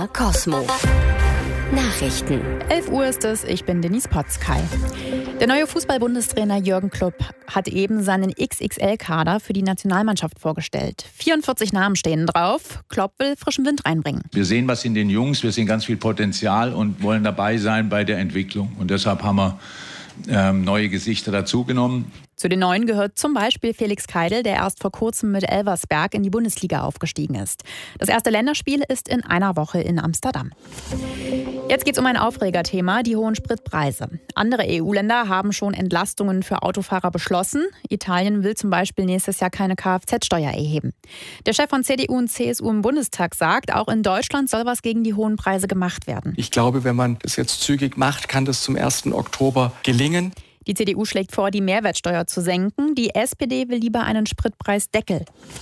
Cosmo. Nachrichten. 11 Uhr ist es, ich bin Denise Potzkei. Der neue Fußball-Bundestrainer Jürgen Klopp hat eben seinen XXL-Kader für die Nationalmannschaft vorgestellt. 44 Namen stehen drauf. Klopp will frischen Wind reinbringen. Wir sehen was in den Jungs, wir sehen ganz viel Potenzial und wollen dabei sein bei der Entwicklung. Und deshalb haben wir neue Gesichter dazugenommen. Zu den Neuen gehört zum Beispiel Felix Keidel, der erst vor kurzem mit Elversberg in die Bundesliga aufgestiegen ist. Das erste Länderspiel ist in einer Woche in Amsterdam. Jetzt geht es um ein Aufregerthema, die hohen Spritpreise. Andere EU-Länder haben schon Entlastungen für Autofahrer beschlossen. Italien will zum Beispiel nächstes Jahr keine Kfz-Steuer erheben. Der Chef von CDU und CSU im Bundestag sagt, auch in Deutschland soll was gegen die hohen Preise gemacht werden. Ich glaube, wenn man das jetzt zügig macht, kann das zum 1. Oktober gelingen. Die CDU schlägt vor, die Mehrwertsteuer zu senken. Die SPD will lieber einen Spritpreisdeckel.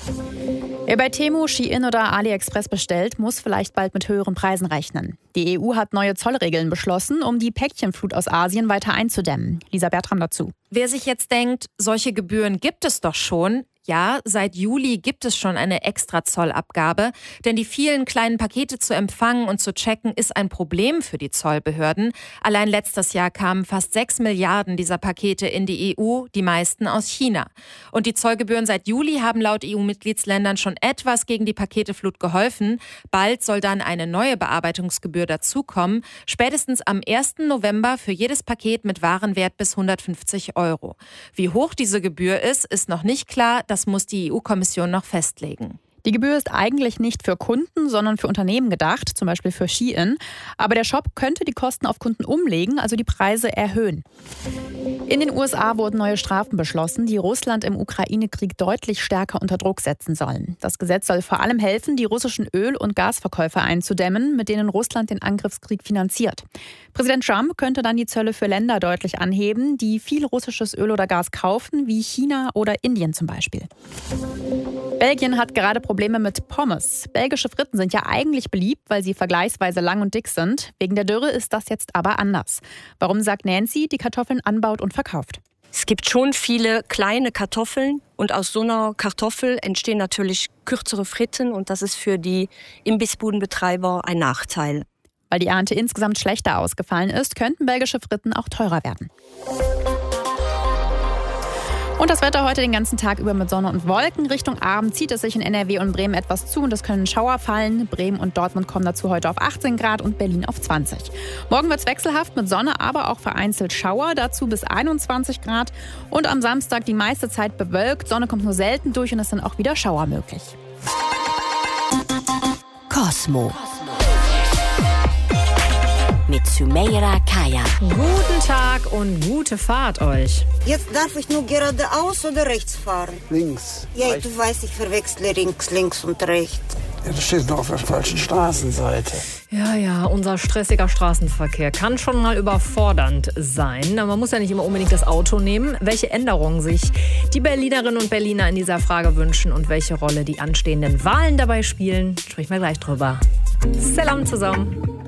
Wer bei Temu, Shein oder AliExpress bestellt, muss vielleicht bald mit höheren Preisen rechnen. Die EU hat neue Zollregeln beschlossen, um die Päckchenflut aus Asien weiter einzudämmen. Lisa Bertram dazu. Wer sich jetzt denkt, solche Gebühren gibt es doch schon. Ja, seit Juli gibt es schon eine Extrazollabgabe, denn die vielen kleinen Pakete zu empfangen und zu checken ist ein Problem für die Zollbehörden. Allein letztes Jahr kamen fast 6 Milliarden dieser Pakete in die EU, die meisten aus China. Und die Zollgebühren seit Juli haben laut EU-Mitgliedsländern schon etwas gegen die Paketeflut geholfen. Bald soll dann eine neue Bearbeitungsgebühr dazukommen, spätestens am 1. November für jedes Paket mit Warenwert bis 150 €. Wie hoch diese Gebühr ist noch nicht klar. Das muss die EU-Kommission noch festlegen. Die Gebühr ist eigentlich nicht für Kunden, sondern für Unternehmen gedacht, zum Beispiel für Shein. Aber der Shop könnte die Kosten auf Kunden umlegen, also die Preise erhöhen. In den USA wurden neue Strafen beschlossen, die Russland im Ukraine-Krieg deutlich stärker unter Druck setzen sollen. Das Gesetz soll vor allem helfen, die russischen Öl- und Gasverkäufe einzudämmen, mit denen Russland den Angriffskrieg finanziert. Präsident Trump könnte dann die Zölle für Länder deutlich anheben, die viel russisches Öl oder Gas kaufen, wie China oder Indien zum Beispiel. Belgien hat gerade Probleme mit Pommes. Belgische Fritten sind ja eigentlich beliebt, weil sie vergleichsweise lang und dick sind. Wegen der Dürre ist das jetzt aber anders. Warum, sagt Nancy, die Kartoffeln anbaut und verkauft? Es gibt schon viele kleine Kartoffeln und aus so einer Kartoffel entstehen natürlich kürzere Fritten und das ist für die Imbissbudenbetreiber ein Nachteil. Weil die Ernte insgesamt schlechter ausgefallen ist, könnten belgische Fritten auch teurer werden. Und das Wetter heute den ganzen Tag über mit Sonne und Wolken. Richtung Abend zieht es sich in NRW und Bremen etwas zu und es können Schauer fallen. Bremen und Dortmund kommen dazu heute auf 18 Grad und Berlin auf 20. Morgen wird es wechselhaft mit Sonne, aber auch vereinzelt Schauer, dazu bis 21 Grad. Und am Samstag die meiste Zeit bewölkt. Sonne kommt nur selten durch und es sind auch wieder Schauer möglich. Cosmo. Mit Sümeyra Kaya. Guten Tag und gute Fahrt euch. Jetzt darf ich nur geradeaus oder rechts fahren? Links. Ja, du weißt, ich verwechsle links und rechts. Ja, du stehst noch auf der falschen Straßenseite. Ja, unser stressiger Straßenverkehr kann schon mal überfordernd sein. Man muss ja nicht immer unbedingt das Auto nehmen. Welche Änderungen sich die Berlinerinnen und Berliner in dieser Frage wünschen und welche Rolle die anstehenden Wahlen dabei spielen, sprechen wir gleich drüber. Salam zusammen.